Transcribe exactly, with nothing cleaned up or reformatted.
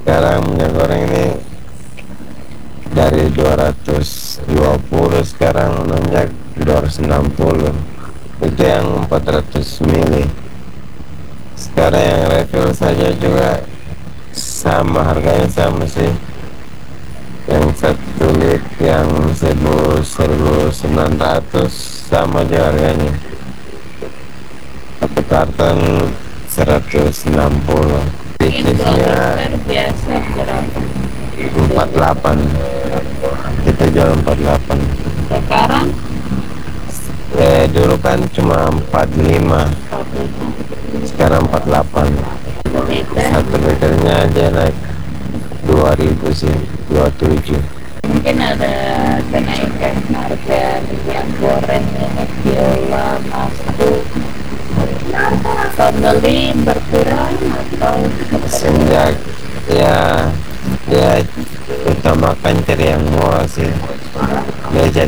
sekarang minyak goreng ini dari dua ratus dua puluh sekarang menunjak dua ratus enam puluh, itu yang empat ratus mili. Sekarang yang refill saja juga sama harganya, sama sih, yang satu lit yang seribu seribu sembilan ratus sama aja harganya, satu karton seratus enam puluh. Titisnya biasa berapa empat puluh delapan, kita jual empat puluh delapan. sekarang? Eh dulu kan cuma empat puluh lima, sekarang empat puluh delapan. Liter Satu liternya aja naik dua ribu sih, dua puluh tujuh. mungkin ada kenaikan harga minyak goreng, minyak biola, masuk atau beli berkurang atau Sejak ya dia utamakan cari yang murah sih, dia cari